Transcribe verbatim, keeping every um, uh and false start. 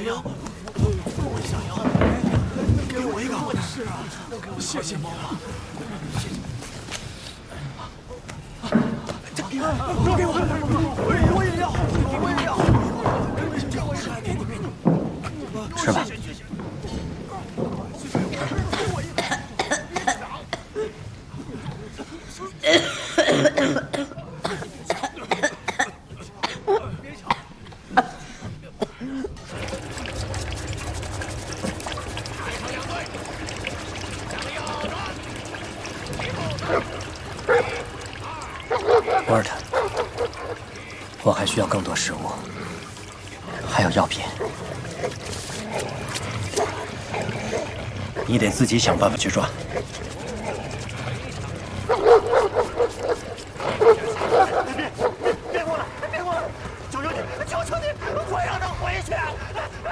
要，我想要，给我一个。是啊，谢谢猫妈。谢谢。这给我，都给我，我也要，我也要。给你，给你。 吃吧。沃尔特，我还需要更多食物，还有药品。你得自己想办法去抓。 别别别过来！别过来！求求你，求求你，快让他！